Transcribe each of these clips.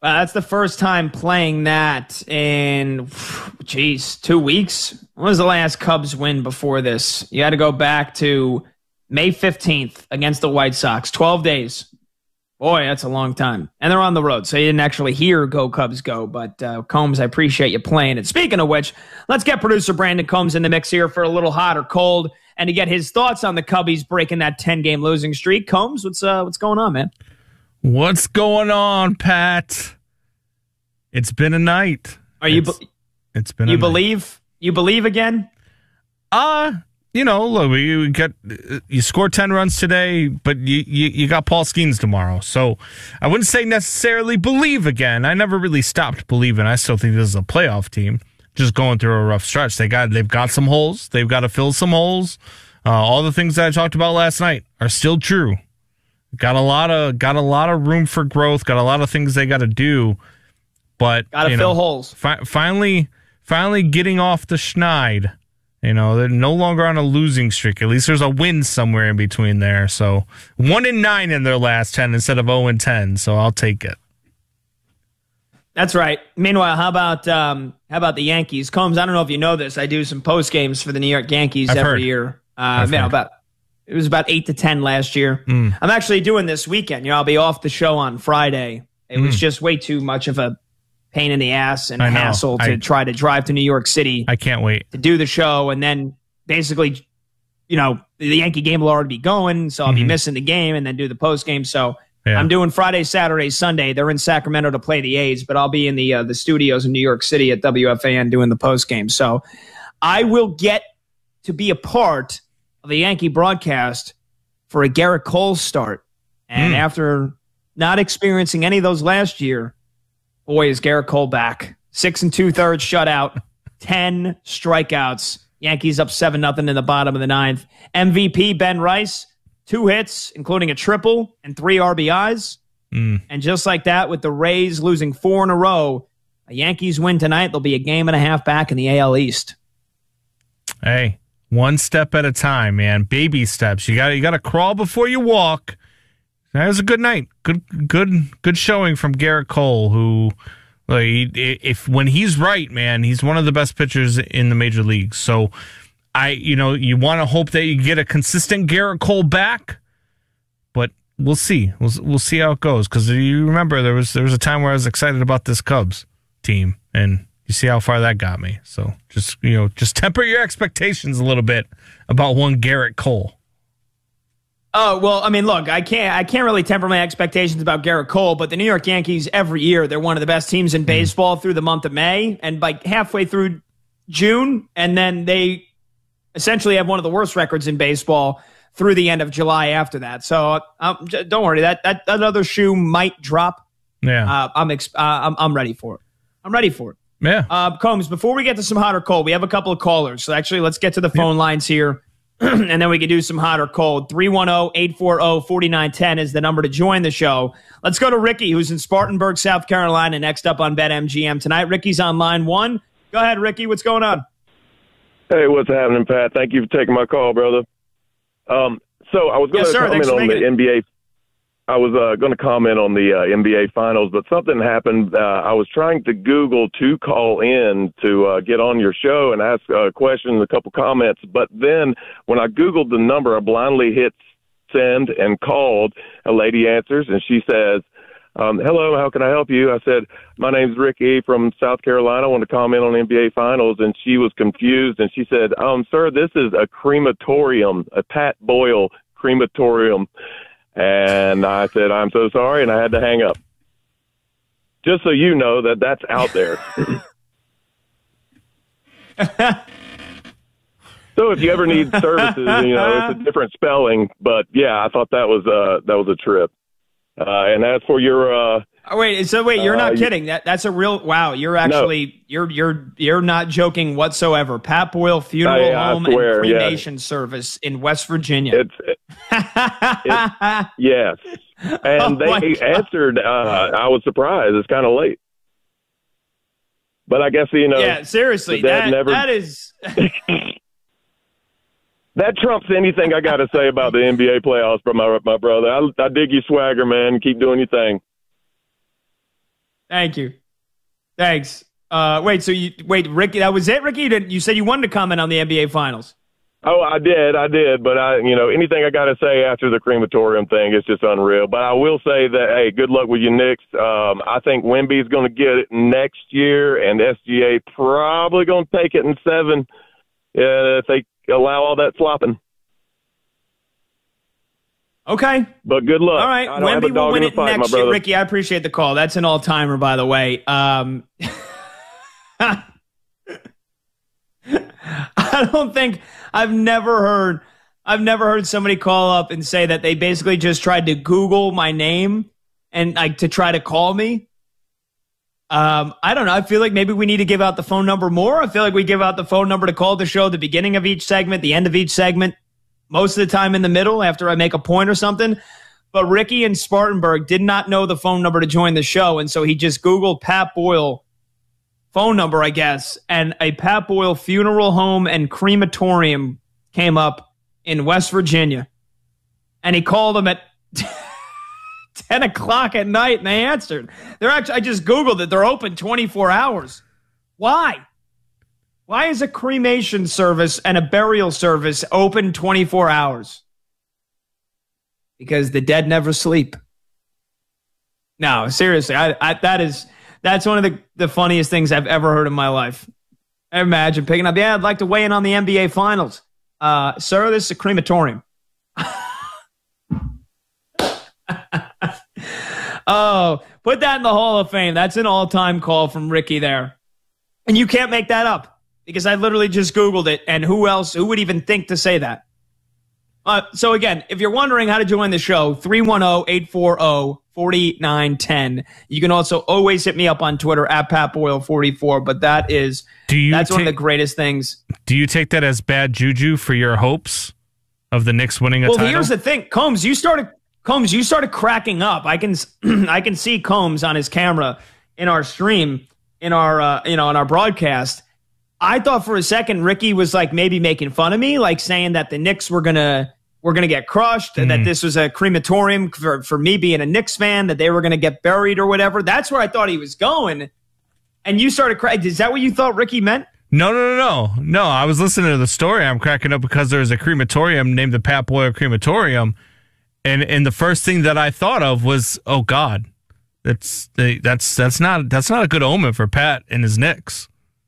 That's the first time playing that in, 2 weeks. When was the last Cubs win before this? You had to go back to May 15th against the White Sox. 12 days. Boy, that's a long time. And they're on the road, so you didn't actually hear Go Cubs Go. But Combs, I appreciate you playing it. Speaking of which, let's get producer Brandon Combs in the mix here for a little hot or cold and to get his thoughts on the Cubbies breaking that 10-game losing streak. Combs, what's going on, man? What's going on, Pat? It's been a night. It's been. You believe? You believe again? Look, you scored 10 runs today, but you got Paul Skeens tomorrow. So I wouldn't say necessarily believe again. I never really stopped believing. I still think this is a playoff team. Just going through a rough stretch. They've got some holes. They've got to fill some holes. All the things that I talked about last night are still true. Got a lot of room for growth. Got a lot of things they got to do, but gotta fill holes. Finally getting off the schneid. They're no longer on a losing streak. At least there's a win somewhere in between there. So 1-9 in their last 10 instead of 0-10. So I'll take it. That's right. Meanwhile, how about the Yankees? Combs, I don't know if you know this. I do some post games for the New York Yankees every year. It was about 8 to 10 last year. I'm actually doing this weekend. I'll be off the show on Friday. It was just way too much of a pain in the ass and a hassle to try to drive to New York City. I can't wait to do the show, and then basically, the Yankee game will already be going, so I'll be missing the game and then do the post game. So I'm doing Friday, Saturday, Sunday. They're in Sacramento to play the A's, but I'll be in the studios in New York City at WFAN doing the post game. So I will get to be a part of the Yankee broadcast for a Garrett Cole start. And after not experiencing any of those last year, boy, is Garrett Cole back. 6 2/3 shutout, 10 strikeouts. Yankees up 7-0 in the bottom of the ninth. MVP Ben Rice, 2 hits, including a triple and 3 RBIs. And just like that, with the Rays losing 4 in a row, a Yankees win tonight. They'll be a game and a half back in the AL East. Hey, one step at a time, man. Baby steps. You got to crawl before you walk. That was a good night. Good showing from Garrett Cole, who, when he's right, man, he's one of the best pitchers in the major leagues. So, you want to hope that you get a consistent Garrett Cole back, but we'll see. We'll see how it goes. Because you remember there was a time where I was excited about this Cubs team, and you see how far that got me. So just temper your expectations a little bit about one Garrett Cole. Oh, well, I mean, look, I can't really temper my expectations about Garrett Cole, but the New York Yankees, every year, they're one of the best teams in baseball through the month of May, and by halfway through June, and then they essentially have one of the worst records in baseball through the end of July after that. So don't worry, that other shoe might drop. Yeah, I'm ready for it. I'm ready for it. Yeah. Combs, before we get to some hot or cold, we have a couple of callers. So actually, let's get to the phone lines here, and then we can do some hot or cold. 310-840-4910 is the number to join the show. Let's go to Ricky, who's in Spartanburg, South Carolina, next up on BetMGM tonight. Ricky's on line 1. Go ahead, Ricky. What's going on? Hey, what's happening, Pat? Thank you for taking my call, brother. So I was going to comment on the NBA. I was going to comment on the NBA Finals, but something happened. I was trying to Google to call in to get on your show and ask a question, a couple comments. But then when I Googled the number, I blindly hit send and called. A lady answers, and she says, hello, how can I help you? I said, my name's Ricky from South Carolina. I want to comment on the NBA Finals. And she was confused, and she said, sir, this is a crematorium, a Pat Boyle crematorium. And I said, I'm so sorry, and I had to hang up. Just so you know that's out there. So if you ever need services, it's a different spelling. But, yeah, I thought that was a trip. And as for your you're not kidding. That's a real wow. You're actually you're not joking whatsoever. Pat Boyle Funeral Home and Cremation Service in West Virginia. Yes, and they answered. I was surprised. It's kind of late, but I guess Yeah, seriously, that is. That trumps anything I got to say about the NBA playoffs, my brother. I dig your swagger, man. Keep doing your thing. Thank you. Thanks. Wait, Ricky, that was it, Ricky? You said you wanted to comment on the NBA Finals. Oh, I did, but anything I got to say after the crematorium thing is just unreal. But I will say that, hey, good luck with your Knicks. I think Wemby's going to get it next year, and SGA probably going to take it in 7 if they allow all that flopping. Okay. But good luck. All right, Wemby will win it next year. Ricky, I appreciate the call. That's an all-timer, by the way. I don't think I've never heard somebody call up and say that they basically just tried to Google my name and to try to call me. I don't know. I feel like maybe we need to give out the phone number more. I feel like we give out the phone number to call the show at the beginning of each segment, the end of each segment, most of the time in the middle after I make a point or something. But Ricky in Spartanburg did not know the phone number to join the show, and so he just Googled Pat Boyle phone number, I guess, and a Pat Boyle funeral home and crematorium came up in West Virginia. And he called them at 10 o'clock at night, and they answered. I just Googled it. They're open 24 hours. Why? Why is a cremation service and a burial service open 24 hours? Because the dead never sleep. No, seriously, that's one of the funniest things I've ever heard in my life. I imagine picking up, I'd like to weigh in on the NBA Finals. Sir, this is a crematorium. Oh, put that in the Hall of Fame. That's an all-time call from Ricky there. And you can't make that up because I literally just Googled it, and who would even think to say that? So again, if you're wondering how to join the show, 310-840-4910. You can also always hit me up on Twitter at PatBoyle44, but that's one of the greatest things. Do you take that as bad juju for your hopes of the Knicks winning a title? Well, here's the thing. Combs, you started cracking up. I can see Combs on his camera in our stream, in our broadcast. I thought for a second Ricky was like maybe making fun of me, like saying that the Knicks were gonna get crushed, and that this was a crematorium for me being a Knicks fan, that they were gonna get buried or whatever. That's where I thought he was going. And you started cracking. Is that what you thought Ricky meant? No. I was listening to the story. I'm cracking up because there's a crematorium named the Pat Boyle Crematorium, and the first thing that I thought of was, oh God, that's not a good omen for Pat and his Knicks.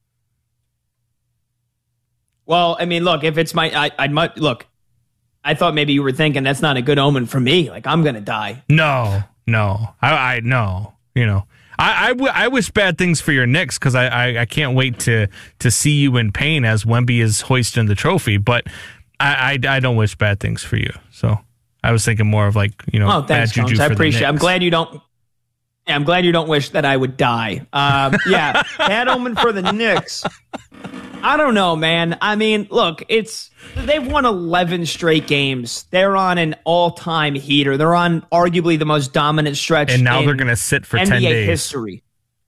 Well, I mean, look, if it's look, I thought maybe you were thinking that's not a good omen for me. Like, I'm going to die. No. I know. I wish bad things for your Knicks because I can't wait to see you in pain as Wemby is hoisting the trophy. But I don't wish bad things for you. So I was thinking more of like, oh, thanks, bad juju for I appreciate it. I'm glad you don't. Yeah, I'm glad you don't wish that I would die. Yeah, bad omen for the Knicks. I don't know, man. I mean, look, they've won 11 straight games. They're on an all-time heater. They're on arguably the most dominant stretch and now they're going to sit for NBA 10 days. History.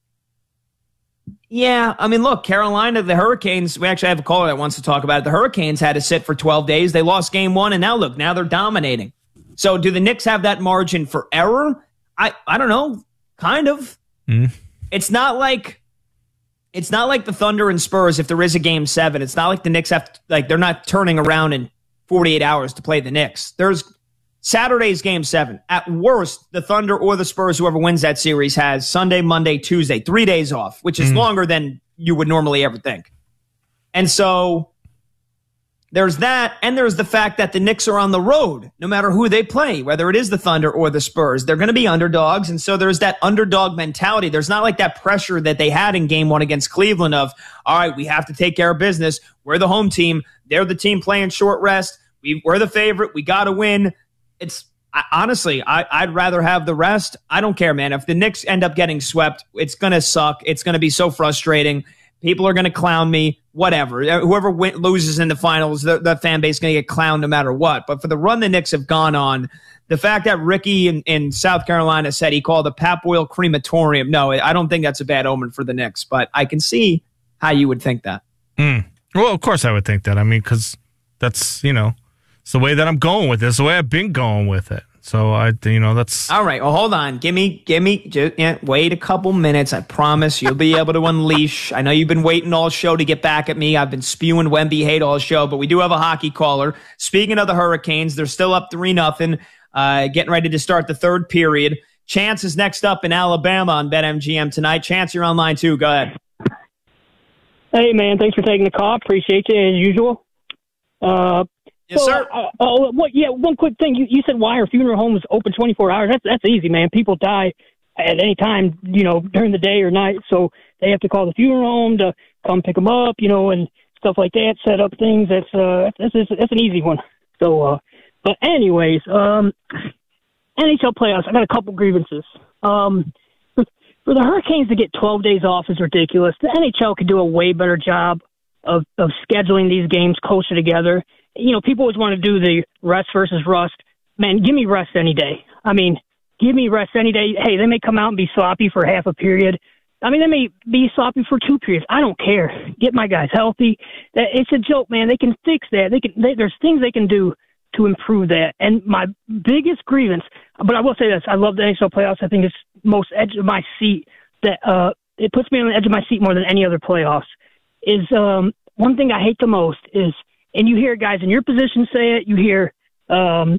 Yeah, I mean, look, Carolina, the Hurricanes, we actually have a caller that wants to talk about it. The Hurricanes had to sit for 12 days. They lost game 1, and now they're dominating. So do the Knicks have that margin for error? I don't know. Kind of. It's not like the Thunder and Spurs if there is a game 7. It's not like the Knicks they're not turning around in 48 hours to play the Knicks. There's Saturday's game 7. At worst, the Thunder or the Spurs, whoever wins that series, has Sunday, Monday, Tuesday, 3 days off, which is longer than you would normally ever think. And so there's that, and there's the fact that the Knicks are on the road, no matter who they play, whether it is the Thunder or the Spurs. They're going to be underdogs, and so there's that underdog mentality. There's not like that pressure that they had in Game 1 against Cleveland of, all right, we have to take care of business. We're the home team. They're the team playing short rest. We're the favorite. We got to win. Honestly, I'd rather have the rest. I don't care, man. If the Knicks end up getting swept, it's going to suck. It's going to be so frustrating. People are going to clown me, whatever. Whoever loses in the finals, the fan base is going to get clowned no matter what. But for the run the Knicks have gone on, the fact that Ricky in South Carolina said he called the Pat Boyle crematorium, no, I don't think that's a bad omen for the Knicks. But I can see how you would think that. Well, of course I would think that. I mean, because that's, it's the way that I'm going with it. It's the way I've been going with it. So that's all right. Well, hold on. Give me. Wait a couple minutes. I promise you'll be able to unleash. I know you've been waiting all show to get back at me. I've been spewing Wemby hate all show, but we do have a hockey caller. Speaking of the Hurricanes, they're still up 3-0. Getting ready to start the third period. Chance is next up in Alabama on BetMGM tonight. Chance, you're on line too. Go ahead. Hey, man. Thanks for taking the call. Appreciate you as usual. Yes, sir. One quick thing. You said why are funeral homes open 24 hours? That's easy, man. People die at any time, during the day or night, so they have to call the funeral home to come pick them up, and stuff like that. Set up things. That's an easy one. So, but anyways, NHL playoffs. I got a couple grievances. For the Hurricanes to get 12 days off is ridiculous. The NHL could do a way better job of scheduling these games closer together. People always want to do the rest versus rust. Man, give me rest any day. I mean, give me rest any day. Hey, they may come out and be sloppy for half a period. I mean, they may be sloppy for 2 periods. I don't care. Get my guys healthy. It's a joke, man. They can fix that. There's things they can do to improve that. And my biggest grievance, but I will say this, I love the NHL playoffs. I think it's most edge of my seat that it puts me on the edge of my seat more than any other playoffs. Is one thing I hate the most is, and you hear guys in your position say it, you hear all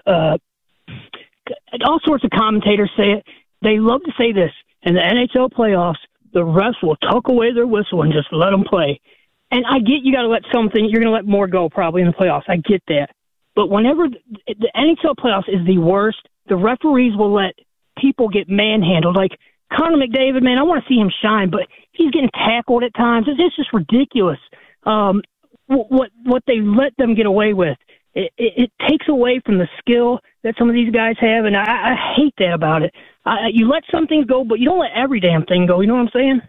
sorts of commentators say it. They love to say this, in the NHL playoffs, the refs will tuck away their whistle and just let them play. And I get you got to let something, you're going to let more go probably in the playoffs. I get that. But whenever the NHL playoffs is the worst, the referees will let people get manhandled. Like Connor McDavid, man, I want to see him shine, but he's getting tackled at times. It's just ridiculous. What they let them get away with. It takes away from the skill that some of these guys have, and I hate that about it. You let some things go, but you don't let every damn thing go. You know what I'm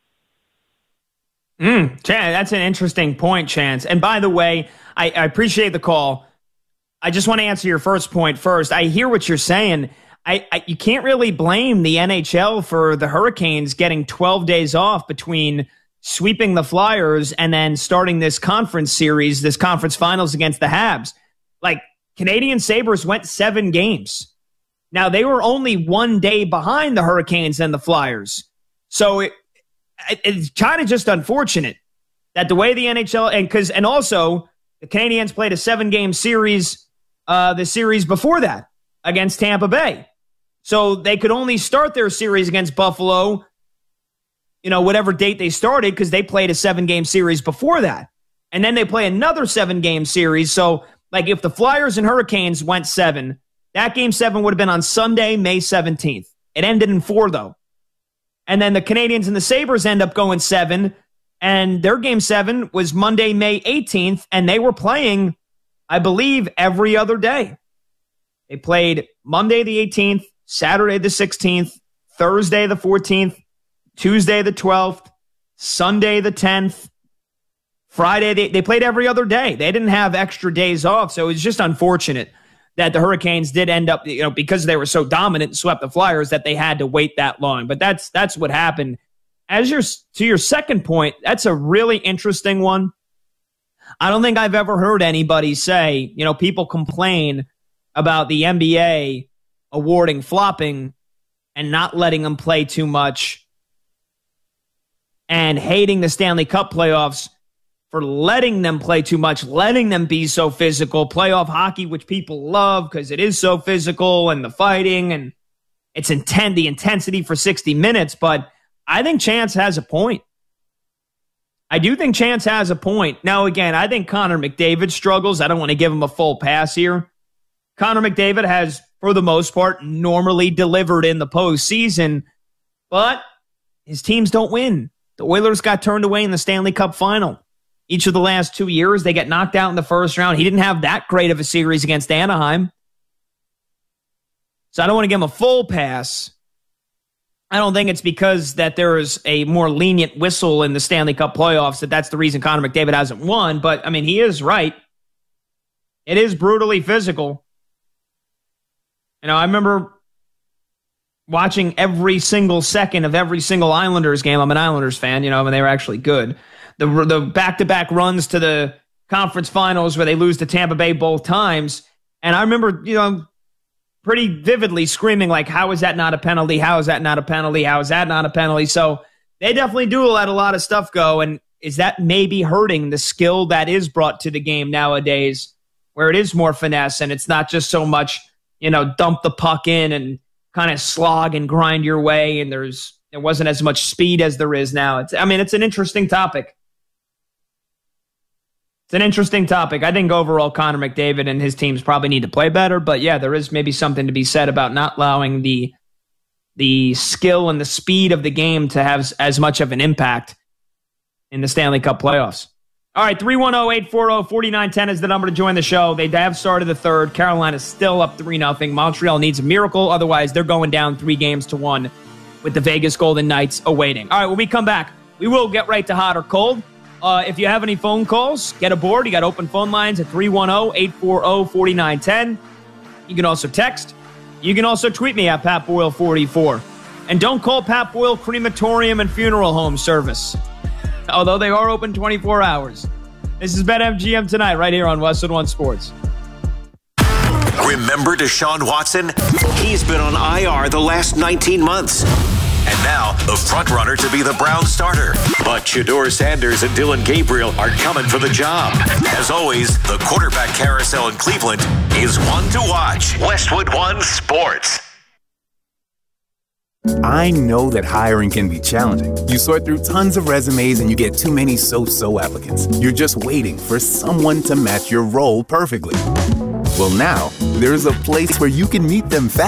saying? Chance, that's an interesting point, Chance. And by the way, I appreciate the call. I just want to answer your first point first. I hear what you're saying. You can't really blame the NHL for the Hurricanes getting 12 days off between sweeping the Flyers and then starting this conference series, this conference finals against the Habs. Like, Canadian Sabres went 7 games. Now, they were only 1 day behind the Hurricanes and the Flyers. So it's kind of just unfortunate that the way the NHL, and also the Canadiens played a 7-game series, the series before that against Tampa Bay. So they could only start their series against Buffalo, whatever date they started, because they played a 7-game series before that. And then they play another 7-game series. So, like, if the Flyers and Hurricanes went 7, that game 7 would have been on Sunday, May 17th. It ended in 4, though. And then the Canadiens and the Sabres end up going 7, and their game 7 was Monday, May 18th, and they were playing, I believe, every other day. They played Monday the 18th, Saturday the 16th, Thursday the 14th, Tuesday the 12th, Sunday the 10th, Friday. They played every other day. They didn't have extra days off, so it's just unfortunate that the Hurricanes did end up, because they were so dominant and swept the Flyers, that they had to wait that long. But that's what happened. To your second point, that's a really interesting one. I don't think I've ever heard anybody say, people complain about the NBA awarding flopping and not letting them play too much, and hating the Stanley Cup playoffs for letting them play too much, letting them be so physical. Playoff hockey, which people love because it is so physical, and the fighting, and it's the intensity for 60 minutes. But I think Chance has a point. I do think Chance has a point. Now, again, I think Connor McDavid struggles. I don't want to give him a full pass here. Connor McDavid has, for the most part, normally delivered in the postseason, but his teams don't win. The Oilers got turned away in the Stanley Cup final. Each of the last 2 years, they get knocked out in the first round. He didn't have that great of a series against Anaheim. So I don't want to give him a full pass. I don't think it's because that there is a more lenient whistle in the Stanley Cup playoffs that's the reason Connor McDavid hasn't won. But, I mean, he is right. It is brutally physical. I remember watching every single second of every single Islanders game. I'm an Islanders fan, when they were actually good. The back-to-back runs to the conference finals where they lose to Tampa Bay both times. And I remember, pretty vividly screaming like, how is that not a penalty? How is that not a penalty? How is that not a penalty? So they definitely do let a lot of stuff go. And is that maybe hurting the skill that is brought to the game nowadays, where it is more finesse and it's not just so much, dump the puck in and kind of slog and grind your way, and there wasn't as much speed as there is now. It's an interesting topic. It's an interesting topic. I think overall Connor McDavid and his teams probably need to play better, but yeah, there is maybe something to be said about not allowing the skill and the speed of the game to have as much of an impact in the Stanley Cup playoffs. All right, 310-840-4910 is the number to join the show. They have started the third. Carolina's still up 3-0. Montreal needs a miracle. Otherwise, they're going down 3-1 with the Vegas Golden Knights awaiting. All right, when we come back, we will get right to hot or cold. If you have any phone calls, get aboard. You got open phone lines at 310-840-4910. You can also text. You can also tweet me at Pat Boyle 44. And don't call Pat Boyle Crematorium and Funeral Home Service, although they are open 24 hours. This is BetMGM tonight, right here on Westwood One Sports. Remember Deshaun Watson? He's been on IR the last 19 months. And now, the frontrunner to be the Browns starter. But Shedeur Sanders and Dillon Gabriel are coming for the job. As always, the quarterback carousel in Cleveland is one to watch. Westwood One Sports. I know that hiring can be challenging. You sort through tons of resumes and you get too many so-so applicants. You're just waiting for someone to match your role perfectly. Well, now, there's a place where you can meet them fast.